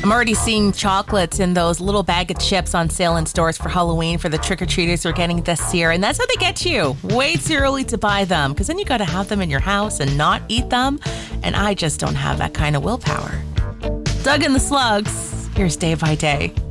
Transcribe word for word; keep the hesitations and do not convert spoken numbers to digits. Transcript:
I'm already seeing chocolates in those little bag of chips on sale in stores for Halloween for the trick-or-treaters we're getting this year. And that's how they get you. Way too early to buy them, because then you got to have them in your house and not eat them. And I just don't have that kind of willpower. Doug and the Slugs. Here's Day by Day.